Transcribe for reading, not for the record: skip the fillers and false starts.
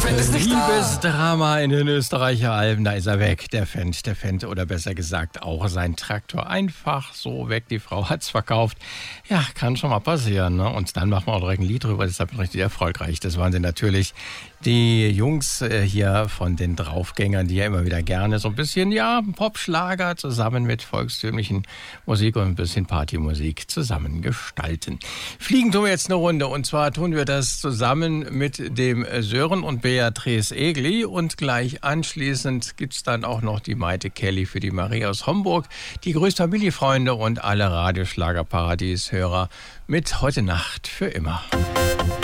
Fendt ist nicht da. Liebesdrama in den Österreicher Alpen, da ist er weg, der Fendt, oder besser gesagt auch sein Traktor. Einfach so weg, die Frau hat's verkauft. Ja, kann schon mal passieren, ne? Und dann machen wir auch direkt ein Lied drüber, deshalb richtig erfolgreich. Das waren sie natürlich, die Jungs hier von den Draufgängern, die ja immer wieder gerne so ein bisschen, ja, Popschlager zusammen mit volkstümlichen Musik und ein bisschen Partymusik zusammen gestalten. Fliegen tun wir jetzt eine Runde, und zwar tun wir das zusammen mit dem Sören und Beatrice Egli, und gleich anschließend gibt's dann auch noch die Maite Kelly für die Marie aus Homburg, die grüßt Familienfreunde und alle Radioschlagerparadies-Hörer mit Heute Nacht für immer.